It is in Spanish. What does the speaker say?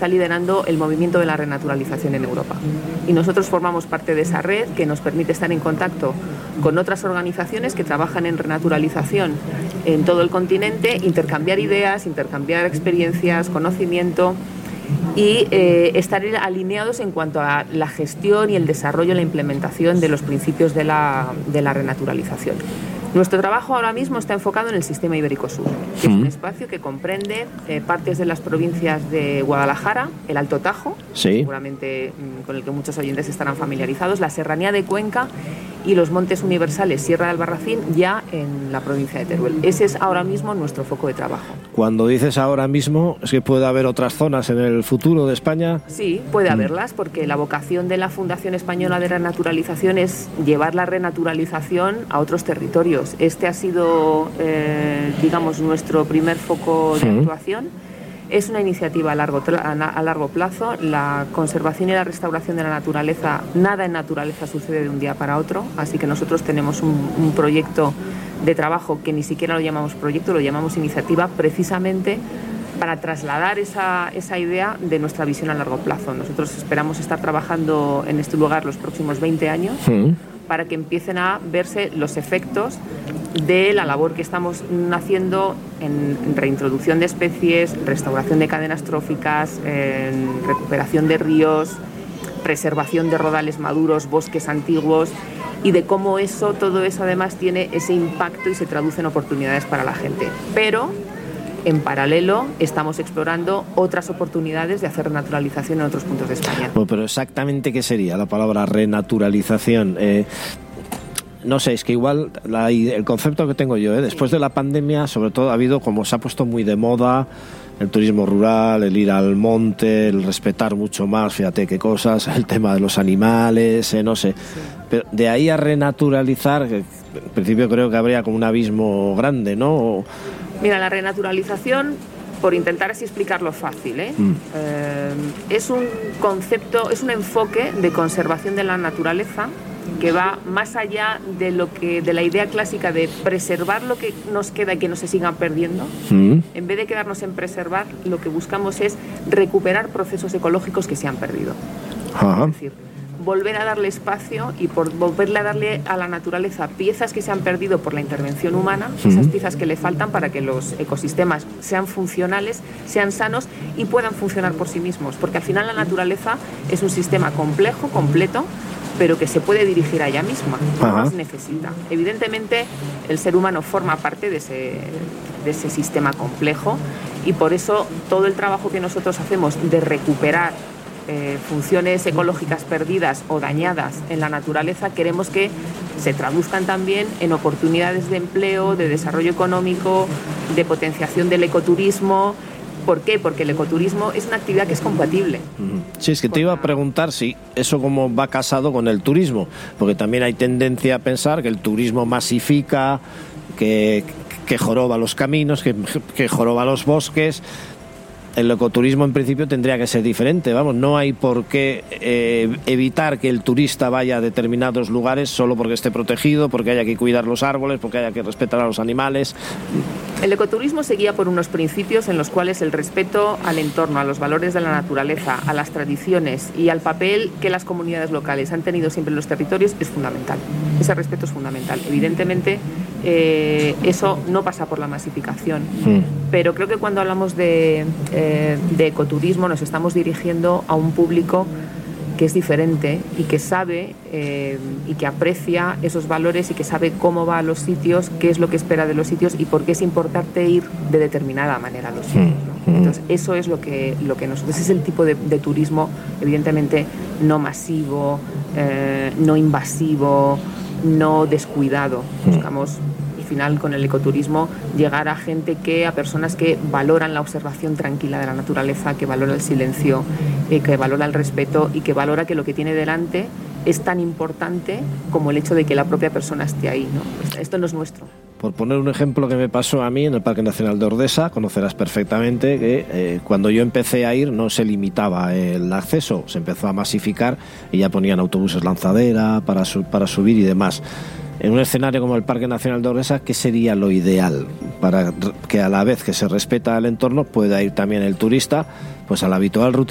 está liderando el movimiento de la renaturalización en Europa. Y nosotros formamos parte de esa red que nos permite estar en contacto con otras organizaciones que trabajan en renaturalización en todo el continente, intercambiar ideas, intercambiar experiencias, conocimiento y estar alineados en cuanto a la gestión y el desarrollo y la implementación de los principios de la renaturalización. Nuestro trabajo ahora mismo está enfocado en el sistema Ibérico Sur, que es un espacio que comprende partes de las provincias de Guadalajara, el Alto Tajo, seguramente con el que muchos oyentes estarán familiarizados, la Serranía de Cuenca y los Montes Universales, Sierra de Albarracín, ya en la provincia de Teruel. Ese es ahora mismo nuestro foco de trabajo. Cuando dices ahora mismo, ¿es que puede haber otras zonas en el futuro de España? Sí, puede haberlas, porque la vocación de la Fundación Española de Renaturalización es llevar la renaturalización a otros territorios. Este ha sido, digamos, nuestro primer foco de actuación. Es una iniciativa a largo plazo. La conservación y la restauración de la naturaleza, nada en naturaleza sucede de un día para otro, así que nosotros tenemos un proyecto de trabajo que ni siquiera lo llamamos proyecto, lo llamamos iniciativa, precisamente para trasladar esa idea de nuestra visión a largo plazo. Nosotros esperamos estar trabajando en este lugar los próximos 20 años para que empiecen a verse los efectos de la labor que estamos haciendo en reintroducción de especies, restauración de cadenas tróficas, en recuperación de ríos, preservación de rodales maduros, bosques antiguos, y de cómo todo eso además tiene ese impacto y se traduce en oportunidades para la gente. Pero en paralelo estamos explorando otras oportunidades de hacer renaturalización en otros puntos de España. Bueno, pero exactamente ¿qué sería la palabra renaturalización? No sé, es que igual el concepto que tengo yo, después de la pandemia, sobre todo ha habido, como se ha puesto muy de moda, el turismo rural, el ir al monte, el respetar mucho más, fíjate qué cosas, el tema de los animales, no sé. Pero de ahí a renaturalizar, que en principio creo que habría como un abismo grande, ¿no? Mira, la renaturalización, por intentar así explicarlo fácil, es un concepto, es un enfoque de conservación de la naturaleza que va más allá de la idea clásica de preservar lo que nos queda y que no se sigan perdiendo. En vez de quedarnos en preservar, lo que buscamos es recuperar procesos ecológicos que se han perdido. Es decir, volver a darle espacio y volverle a darle a la naturaleza piezas que se han perdido por la intervención humana, esas piezas que le faltan para que los ecosistemas sean funcionales, sean sanos y puedan funcionar por sí mismos. Porque al final la naturaleza es un sistema complejo, completo, pero que se puede dirigir a ella misma, no más necesita. Evidentemente, el ser humano forma parte de ese sistema complejo y por eso todo el trabajo que nosotros hacemos de recuperar funciones ecológicas perdidas o dañadas en la naturaleza, queremos que se traduzcan también en oportunidades de empleo, de desarrollo económico, de potenciación del ecoturismo. ¿Por qué? Porque el ecoturismo es una actividad que es compatible. Sí, es que te iba a preguntar si eso cómo va casado con el turismo, porque también hay tendencia a pensar que el turismo masifica, que joroba los caminos, que joroba los bosques. El ecoturismo en principio tendría que ser diferente, vamos, no hay por qué evitar que el turista vaya a determinados lugares solo porque esté protegido, porque haya que cuidar los árboles, porque haya que respetar a los animales. El ecoturismo se guía por unos principios en los cuales el respeto al entorno, a los valores de la naturaleza, a las tradiciones y al papel que las comunidades locales han tenido siempre en los territorios es fundamental. Ese respeto es fundamental. Evidentemente, eso no pasa por la masificación, pero creo que cuando hablamos de ecoturismo nos estamos dirigiendo a un público que es diferente y que sabe y que aprecia esos valores y que sabe cómo va a los sitios, qué es lo que espera de los sitios y por qué es importante ir de determinada manera a los sitios, ¿no? Entonces, eso es lo que nosotros, ese es el tipo de turismo, evidentemente no masivo, no invasivo, no descuidado. Buscamos al final con el ecoturismo llegar a personas que valoran la observación tranquila de la naturaleza, que valora el silencio, que valora el respeto y que valora que lo que tiene delante es tan importante como el hecho de que la propia persona esté ahí, ¿no? Esto no es nuestro. Por poner un ejemplo que me pasó a mí en el Parque Nacional de Ordesa, conocerás perfectamente que cuando yo empecé a ir no se limitaba el acceso, se empezó a masificar y ya ponían autobuses lanzadera para subir y demás. En un escenario como el Parque Nacional de Ordesa, ¿qué sería lo ideal para que a la vez que se respeta el entorno pueda ir también el turista pues a la habitual ruta